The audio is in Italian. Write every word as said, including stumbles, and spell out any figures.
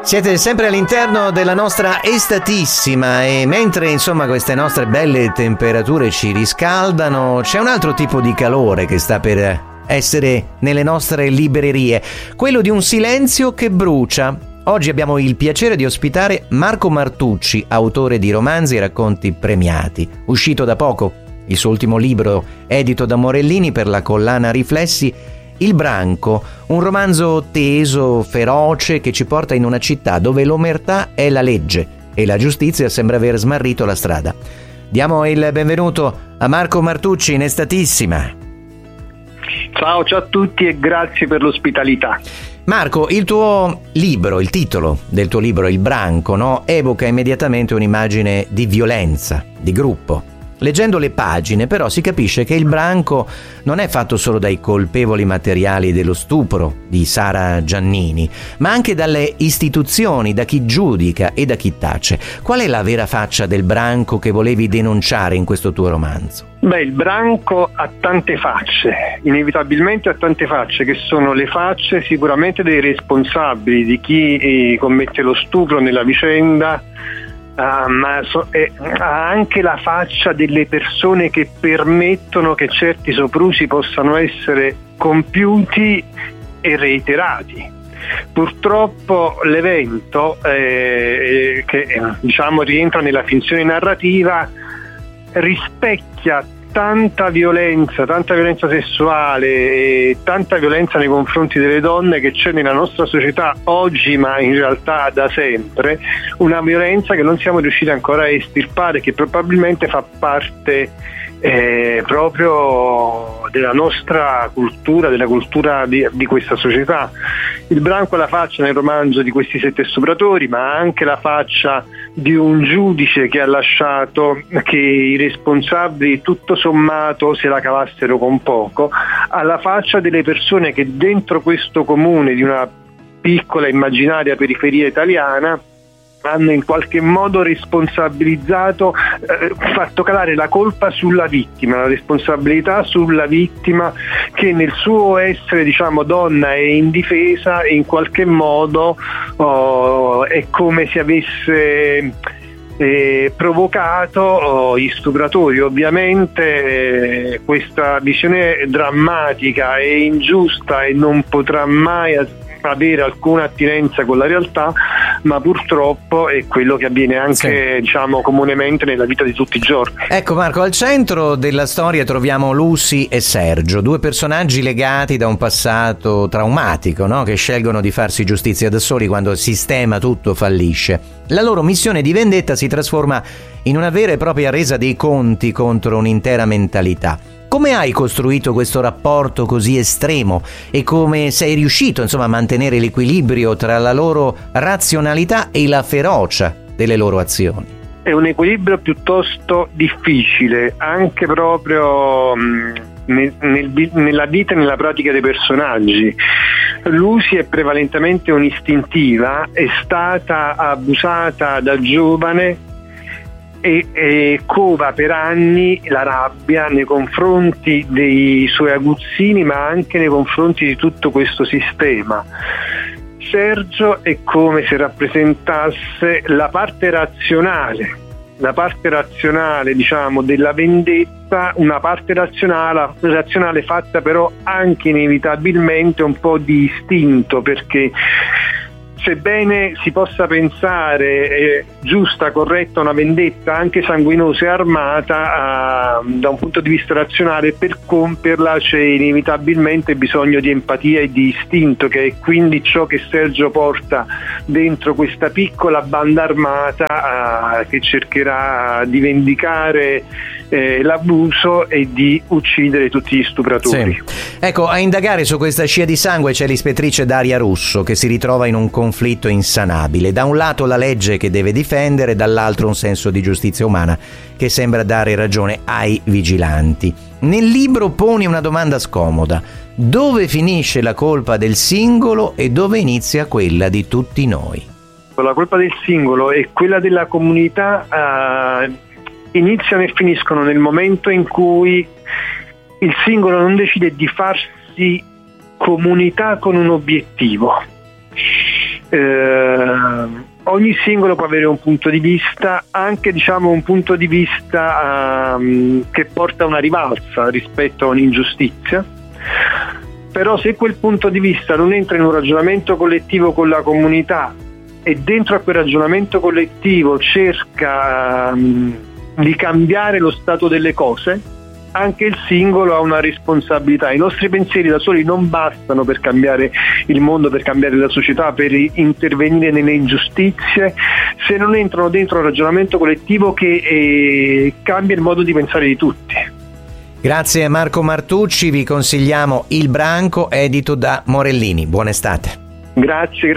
Siete sempre all'interno della nostra estatissima e mentre insomma queste nostre belle temperature ci riscaldano, c'è un altro tipo di calore che sta per essere nelle nostre librerie, quello di un silenzio che brucia. Oggi abbiamo il piacere di ospitare Marco Martucci, autore di romanzi e racconti premiati. Uscito da poco il suo ultimo libro, edito da Morellini per la collana Riflessi, Il Branco, un romanzo teso, feroce, che ci porta in una città dove l'omertà è la legge e la giustizia sembra aver smarrito la strada. Diamo il benvenuto a Marco Martucci in Estatissima. Ciao, ciao a tutti e grazie per l'ospitalità. Marco, il tuo libro, il titolo del tuo libro, Il Branco, no, evoca immediatamente un'immagine di violenza, di gruppo. Leggendo le pagine però si capisce che il branco non è fatto solo dai colpevoli materiali dello stupro di Sara Giannini, ma anche dalle istituzioni, da chi giudica e da chi tace. Qual è la vera faccia del branco che volevi denunciare in questo tuo romanzo? Beh, il branco ha tante facce, inevitabilmente ha tante facce, che sono le facce sicuramente dei responsabili, di chi eh, commette lo stupro nella vicenda. Uh, ma so, eh, ha anche la faccia delle persone che permettono che certi soprusi possano essere compiuti e reiterati. Purtroppo l'evento eh, che diciamo rientra nella finzione narrativa rispecchia tanta violenza, tanta violenza sessuale e tanta violenza nei confronti delle donne che c'è nella nostra società oggi, ma in realtà da sempre, una violenza che non siamo riusciti ancora a estirpare, che probabilmente fa parte eh, proprio della nostra cultura, della cultura di, di questa società. Il branco è la faccia nel romanzo di questi sette stupratori, ma anche la faccia di un giudice che ha lasciato che i responsabili tutto sommato se la cavassero con poco, alla faccia delle persone che dentro questo comune di una piccola immaginaria periferia italiana hanno in qualche modo responsabilizzato, eh, fatto calare la colpa sulla vittima, la responsabilità sulla vittima che nel suo essere, diciamo, donna e indifesa in qualche modo oh, è come se avesse eh, provocato oh, gli stupratori. Ovviamente eh, questa visione drammatica e ingiusta e non potrà mai avere alcuna attinenza con la realtà, ma purtroppo è quello che avviene anche sì. diciamo comunemente nella vita di tutti i giorni. Ecco Marco, al centro della storia troviamo Lucy e Sergio, due personaggi legati da un passato traumatico, no? Che scelgono di farsi giustizia da soli quando il sistema tutto fallisce. La loro missione di vendetta si trasforma in una vera e propria resa dei conti contro un'intera mentalità. Come hai costruito questo rapporto così estremo e come sei riuscito, insomma, a mantenere l'equilibrio tra la loro razionalità e la ferocia delle loro azioni? È un equilibrio piuttosto difficile, anche proprio mh, nel, nel, nella vita e nella pratica dei personaggi. Lucy è prevalentemente un'istintiva, è stata abusata da giovane e, e cova per anni la rabbia nei confronti dei suoi aguzzini, ma anche nei confronti di tutto questo sistema. Sergio è come se rappresentasse la parte razionale, la parte razionale, diciamo, della vendetta, una parte razionale, razionale fatta però anche inevitabilmente un po' di istinto, perché sebbene si possa pensare eh, giusta, corretta, una vendetta anche sanguinosa e armata, eh, da un punto di vista razionale, per compierla c'è inevitabilmente bisogno di empatia e di istinto, che è quindi ciò che Sergio porta dentro questa piccola banda armata eh, che cercherà di vendicare eh, l'abuso e di uccidere tutti gli stupratori. Sì. Ecco, a indagare su questa scia di sangue c'è l'ispettrice Daria Russo, che si ritrova in un conflitto insanabile. Da un lato la legge che deve difendere, dall'altro un senso di giustizia umana che sembra dare ragione ai vigilanti. Nel libro poni una domanda scomoda: dove finisce la colpa del singolo e dove inizia quella di tutti noi? La colpa del singolo e quella della comunità uh, iniziano e finiscono nel momento in cui il singolo non decide di farsi comunità con un obiettivo. Eh, ogni singolo può avere un punto di vista, anche diciamo un punto di vista um, che porta a una rivalsa rispetto a un'ingiustizia, però se quel punto di vista non entra in un ragionamento collettivo con la comunità e dentro a quel ragionamento collettivo cerca um, di cambiare lo stato delle cose, anche il singolo ha una responsabilità. I nostri pensieri da soli non bastano per cambiare il mondo, per cambiare la società, per intervenire nelle ingiustizie, se non entrano dentro un ragionamento collettivo che eh, cambia il modo di pensare di tutti. Grazie Marco Martucci, vi consigliamo Il Branco, edito da Morellini. Buona estate. Grazie.